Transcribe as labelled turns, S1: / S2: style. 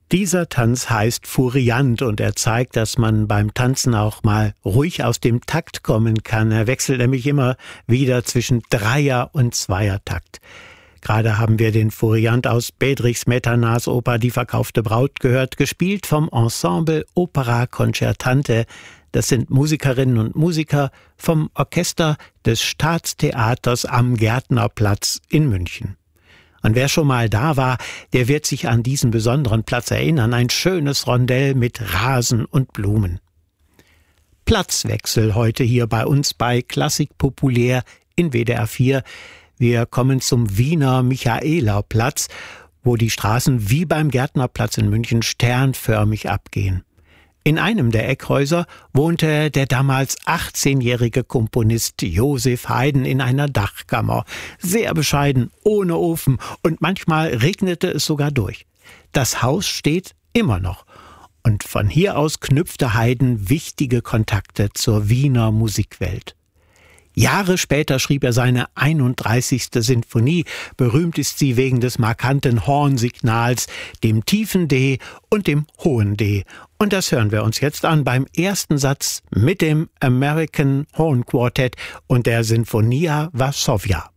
S1: Dieser Tanz heißt Furiant und er zeigt, dass man beim Tanzen auch mal ruhig aus dem Takt kommen kann. Er wechselt nämlich immer wieder zwischen Dreier- und Zweiertakt. Gerade haben wir den Furiant aus Bedřich Smetanas Oper Die verkaufte Braut gehört, gespielt vom Ensemble Opera Concertante. Das sind Musikerinnen und Musiker vom Orchester des Staatstheaters am Gärtnerplatz in München. Und wer schon mal da war, der wird sich an diesen besonderen Platz erinnern. Ein schönes Rondell mit Rasen und Blumen. Platzwechsel heute hier bei uns bei Klassik Populär in WDR 4. Wir kommen zum Wiener Michaelerplatz, wo die Straßen wie beim Gärtnerplatz in München sternförmig abgehen. In einem der Eckhäuser wohnte der damals 18-jährige Komponist Joseph Haydn in einer Dachkammer. Sehr bescheiden, ohne Ofen und manchmal regnete es sogar durch. Das Haus steht immer noch. Und von hier aus knüpfte Haydn wichtige Kontakte zur Wiener Musikwelt. Jahre später schrieb er seine 31. Sinfonie. Berühmt ist sie wegen des markanten Hornsignals, dem tiefen D und dem hohen D. Und das hören wir uns jetzt an beim ersten Satz mit dem American Horn Quartet und der Sinfonia Varsovia.